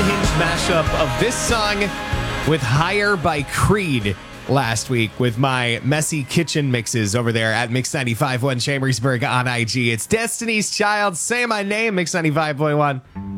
unhinged mashup of this song with Higher by Creed last week with my messy kitchen mixes over there at Mix 95.1 Chambersburg on IG. It's Destiny's Child. Say my name, Mix 95.1.